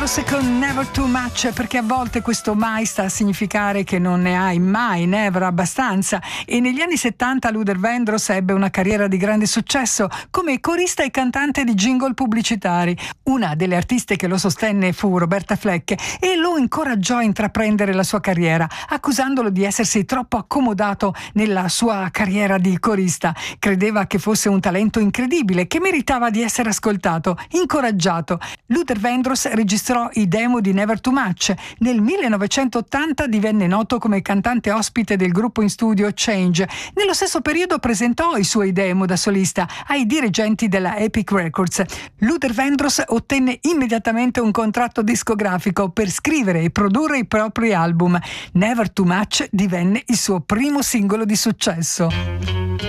Vandross con Never Too Much, perché a volte questo mai sta a significare che non ne hai mai, never abbastanza. E negli anni 70 Luther Vandross ebbe una carriera di grande successo come corista e cantante di jingle pubblicitari. Una delle artiste che lo sostenne fu Roberta Fleck e lo incoraggiò a intraprendere la sua carriera, accusandolo di essersi troppo accomodato nella sua carriera di corista. Credeva che fosse un talento incredibile, che meritava di essere ascoltato, incoraggiato. Luther Vandross registrò i demo di Never Too Much. Nel 1980 divenne noto come cantante ospite del gruppo in studio Change. Nello stesso periodo presentò i suoi demo da solista ai dirigenti della Epic Records. Luther Vandross ottenne immediatamente un contratto discografico per scrivere e produrre i propri album. Never Too Much divenne il suo primo singolo di successo.